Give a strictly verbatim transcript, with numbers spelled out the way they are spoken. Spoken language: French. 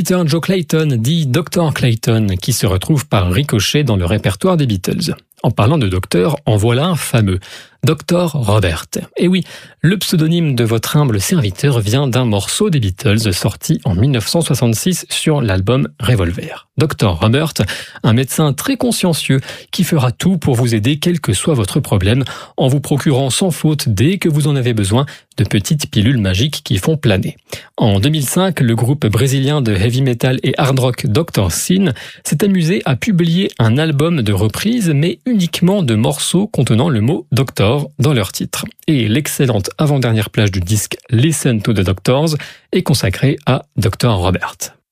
compositeur Joe Clayton, dit docteur Clayton, qui se retrouve par ricochet dans le répertoire des Beatles. En parlant de docteur, en voilà un fameux, docteur Robert. Et oui, le pseudonyme de votre humble serviteur vient d'un morceau des Beatles sorti en dix-neuf cent soixante-six sur l'album Revolver. docteur Robert, un médecin très consciencieux qui fera tout pour vous aider quel que soit votre problème, en vous procurant sans faute, dès que vous en avez besoin, de petites pilules magiques qui font planer. En deux mille cinq, le groupe brésilien de heavy metal et hard rock docteur Sin s'est amusé à publier un album de reprises, mais uniquement de morceaux contenant le mot Doctor dans leur titre. Et l'excellente avant-dernière plage du disque Listen to the Doctors est consacrée à docteur Robert.